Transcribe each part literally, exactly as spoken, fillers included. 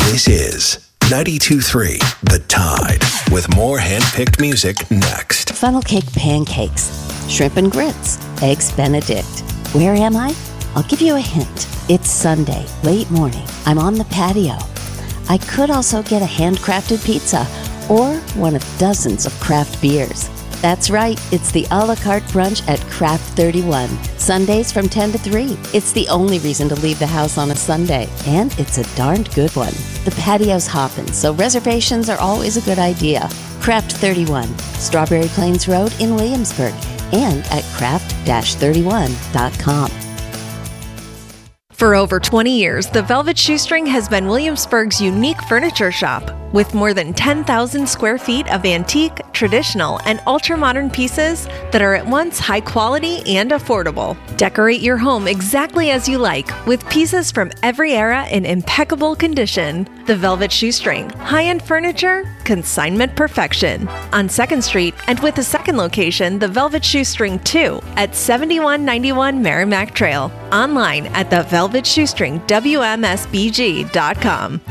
This is ninety-two point three The Tide, with more hand-picked music next. Funnel cake pancakes, shrimp and grits, eggs Benedict. Where am I? I'll give you a hint. It's Sunday, late morning. I'm on the patio. I could also get a handcrafted pizza or one of dozens of craft beers. That's right, it's the a la carte brunch at Craft thirty-one. Sundays from ten to three. It's the only reason to leave the house on a Sunday, and it's a darned good one. The patio's hopping, so reservations are always a good idea. Craft thirty-one, Strawberry Plains Road in Williamsburg, and at craft thirty-one dot com. For over twenty years, the Velvet Shoestring has been Williamsburg's unique furniture shop. With more than ten thousand square feet of antique, traditional, and ultra-modern pieces that are at once high quality and affordable. Decorate your home exactly as you like, with pieces from every era in impeccable condition. The Velvet Shoestring. High-end furniture, consignment perfection. On second Street, and with a second location, the Velvet Shoestring two, at seventy-one ninety-one Merrimack Trail. Online at the velvet shoestring w m s b g dot com.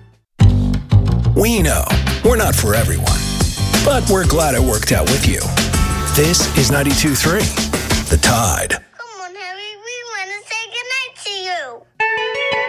We know we're not for everyone, but we're glad it worked out with you. This is ninety-two point three The Tide.